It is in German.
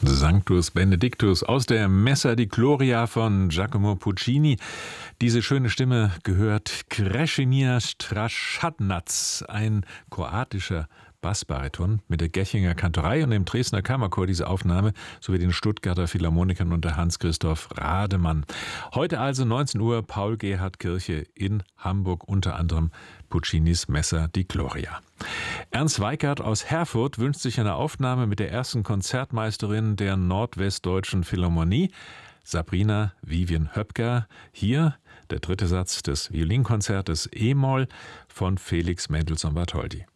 Sanctus Benedictus aus der Messa di Gloria von Giacomo Puccini. Diese schöne Stimme gehört Krešimir Strašadnac, ein kroatischer Bassbariton mit der Gechinger Kantorei und dem Dresdner Kammerchor, diese Aufnahme, sowie den Stuttgarter Philharmonikern unter Hans-Christoph Rademann. Heute also 19 Uhr, Paul-Gerhardt-Kirche in Hamburg, unter anderem Puccinis Messa di Gloria. Ernst Weikert aus Herford wünscht sich eine Aufnahme mit der ersten Konzertmeisterin der Nordwestdeutschen Philharmonie, Sabrina Vivian Höpker. Hier der dritte Satz des Violinkonzertes E-Moll von Felix Mendelssohn Bartholdy.